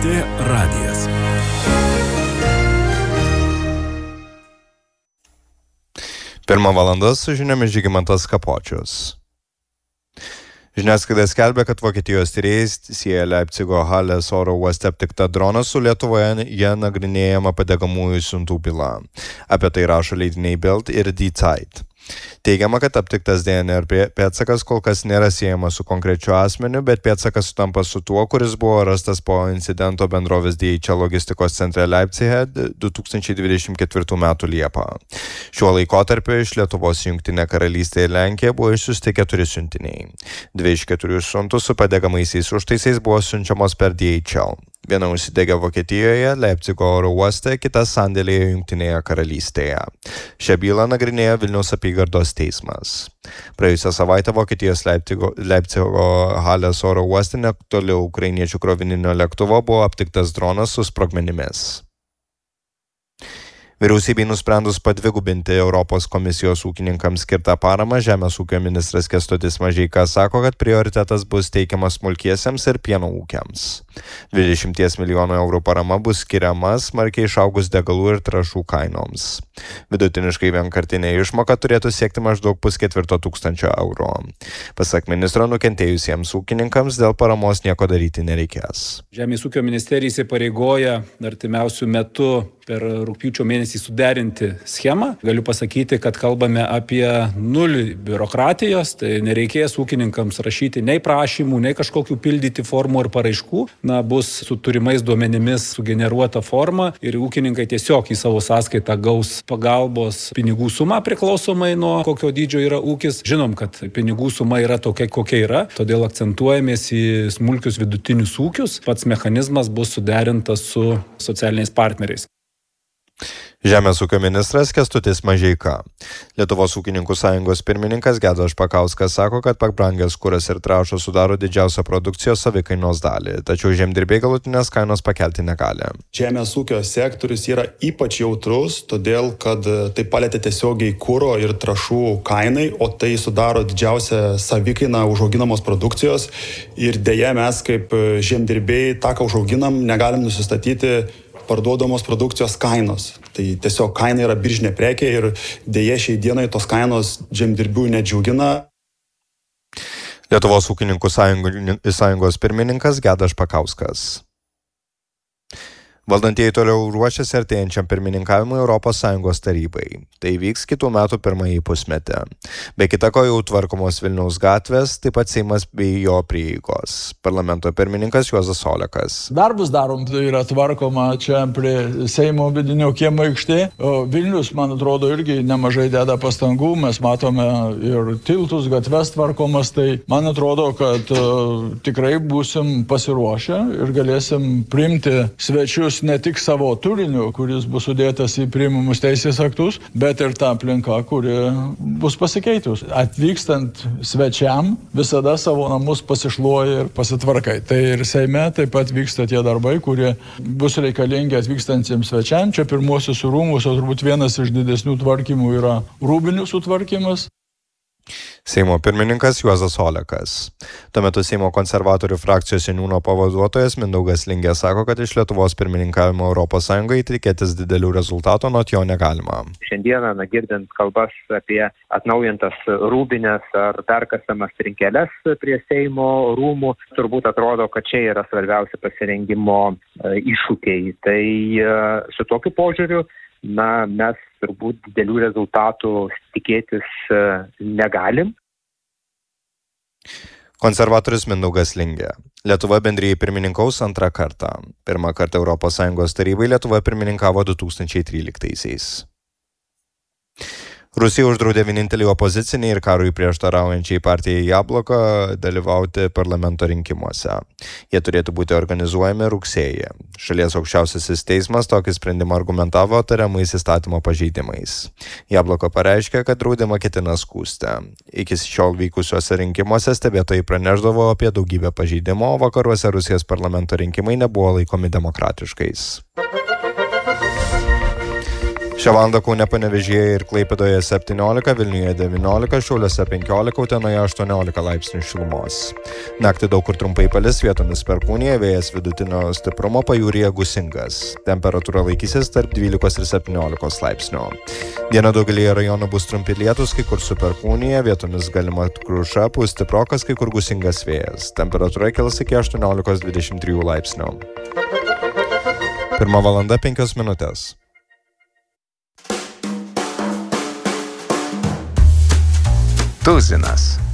LRT radijas. Pirmą valandą su žiniomis Žygimantas Kapočius. Žiniasklaida skelbia, kad Vokietijos tyrėjai sieja Leipcigo Halės oro uoste aptiktą droną su Lietuvoje nagrinėjama padegamųjų siuntų byla. Apie tai rašo leidiniai Bild ir Die Zeit. Teigiama, kad aptiktas DNR pėdsakas kol kas nėra siejamas su konkrečiu asmeniu, bet pėdsakas sutampa su tuo, kuris buvo rastas po incidento bendrovės DHL logistikos centre Leipcige 2024 m. Liepą. Šiuo laikotarpiu iš Lietuvos į Jungtinę Karalystę ir Lenkiją buvo išsiųsti 4 siuntiniai. 2 iš 4 siuntų su padegamaisiais užtaisais buvo siunčiamos per DHL. Viena užsidegė Vokietijoje, Leipcigo oro uoste, kita sandėlyje Jungtinėje Karalystėje. Šią bylą nagrinėja Vilniaus apygardos teismas. Praėjusią savaitę Vokietijos Leipcigo Halės oro uoste netoli ukrainiečių krovininio lėktuvo buvo aptiktas dronas su sprogmenimis. Vyriausybei nusprendus padvigubinti Europos komisijos ūkininkams skirtą paramą, Žemės ūkio ministras Kęstutis Mažeika sako, kad prioritetas bus teikiamas smulkiesiems ir pieno ūkiams. 20 milijonų eurų parama bus skiriama smarkiai išaugus degalų ir trąšų kainoms. Vidutiniškai vienkartinė išmoka turėtų siekti maždaug 2,4 eurų. Pasak ministro, nukentėjusiems ūkininkams dėl paramos nieko daryti nereikės. Žemės ūkio ministerija įsipareigoja artimiausių metų per rugpjūčio mėnesį suderinti schemą. Galiu pasakyti, kad kalbame apie 0 biurokratijos, tai nereikės ūkininkams rašyti nei prašymų, nei kažkokių pildyti formų ir paraiškų. Bus su turimais duomenimis sugeneruota forma ir ūkininkai tiesiog į savo sąskaitą gaus pagalbos pinigų sumą priklausomai nuo kokio dydžio yra ūkis. Žinom, kad pinigų suma yra tokia, kokia yra, todėl akcentuojamės į smulkius vidutinius ūkius. Pats mechanizmas bus suderintas su socialiniais partneriais. Žemės ūkio ministras Kęstutis Mažeika. Lietuvos ūkininkų sąjungos pirmininkas Gedas Špakauskas sako, kad pabrangęs kuras ir trąšos sudaro didžiausią produkcijos savikainos dalį, tačiau žemdirbiai galutinės kainos pakelti negali. Žemės ūkio sektorius yra ypač jautrus, todėl kad tai palietė tiesiogiai kuro ir trąšų kainai, o tai sudaro didžiausią savikainą užauginamos produkcijos ir dėja mes kaip žemdirbiai tą, ką užauginam, negalim nusistatyti parduodamos produkcijos kainos. Tai tiesiog kaina yra biržinė prekė ir dėja šiai dienai tos kainos žemdirbių nedžiugina. Lietuvos ūkininkų sąjungos pirmininkas Gedas Špakauskas. Valdantieji toliau ruošiasi artėjančiam pirmininkavimui ES tarybai. Tai vyks kitų metų pirmąjį pusmetį. Be kita ko jau tvarkomos Vilniaus gatvės, taip pat Seimas bei jo prieigos. Parlamento pirmininkas Juozas Olekas. Darbus darom, tai yra tvarkoma čia prie Seimo vidinio kiemo aikštė. Vilnius, man atrodo, irgi nemažai deda pastangų. Mes matome ir tiltus, gatves tvarkomas. Tai man atrodo, kad tikrai būsim pasiruošę ir galėsim priimti svečius ne tik savo turiniu, kuris bus sudėtas į priimamus teisės aktus, bet ir ta aplinka, kuri bus pasikeitus. Atvykstant svečiam, visada savo namus pasišluoja ir pasitvarkai. Tai ir Seime taip pat vyksta tie darbai, kurie bus reikalingi atvykstantiems svečiam. Čia pirmuosius rūmus, o turbūt vienas iš didesnių tvarkymų yra rūbinių sutvarkymas. Seimo pirmininkas Juozas Olekas. Tuo metu Seimo konservatorių frakcijos seniūno pavaduotojas Mindaugas Lingė sako, kad iš Lietuvos pirmininkavimo ES tikėtis didelių rezultatų nuo jo negalima. Šiandieną, girdint kalbas apie atnaujintas rūbinės ar perkasamas trinkeles prie Seimo rūmų, turbūt atrodo, kad čia yra svarbiausia pasirengimo iššūkiai. Tai su tokiu požiūriu mes turbūt didelių rezultatų tikėtis negalim. Konservatorius Mindaugas Lingė. Lietuva bendrijai pirmininkaus antrą kartą. Pirmą kartą ES tarybai Lietuva pirmininkavo 2013-aisiais. Rusija uždraudė vienintelį opoziciniai ir karui prieštaraujančiai partijai Jabloko dalyvauti parlamento rinkimuose. Jie turėtų būti organizuojami rugsėjį. Šalies aukščiausiasis teismas tokį sprendimą argumentavo tariamais įstatymo pažeidimais. Jabloko pareiškė, kad draudimą ketina skųsti. Iki šiol vykusiuose rinkimuose stebėtojai praneždavo apie daugybę pažeidimų, o vakaruose Rusijos parlamento rinkimai nebuvo laikomi demokratiškais. Šią valandą Kaune, Panevėžyje ir Klaipėdoje 17, Vilniuje 19, Šiauliuose 15, Utenoje 18 laipsnių šilumos. Naktį daug kur trumpai palis, vietomis perkūnija, vėjas vidutinio stiprumo, pajūryje gūsingas. Temperatūra laikysis tarp 12 ir 17 laipsnių. Dieną daugelį rajonų bus trumpi lietūs, kai kur su perkūnija, vietomis galima kruša, pūs stiprokas, kai kur gūsingas vėjas. Temperatūra kils iki 18-23 laipsnių. 1:05 minutės. Tuzinas.